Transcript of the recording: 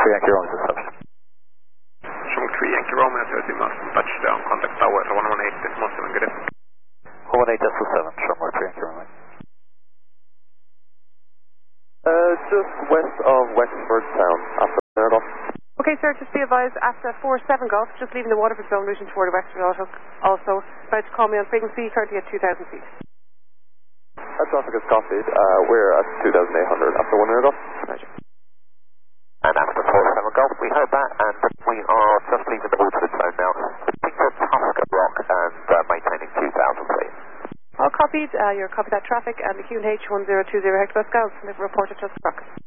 3 Yankee Romeo to 7. Strong 3 Yankee Romeo to 7, touchdown, contact tower 118.7, good. 118 to 7, Strong 3 Yankee Romeo. Just west of Wexford Town, after there. Okay, sir, just be advised, after 47 Golf, just leaving the Waterford zone, routing toward the Wexford Auto. Also, about to call me on frequency, currently at 2,000 feet. Traffic is copied. We're at 2,800 after 1 Golf. Roger. And after 47 Golf, we heard that, and we are just leaving the Waterford zone now. Keep the Tusker Rock and maintaining 2,000 feet. All copied, you're copied that traffic, and the QNH 1020 hectopascals, and they've reported Tusker Rock.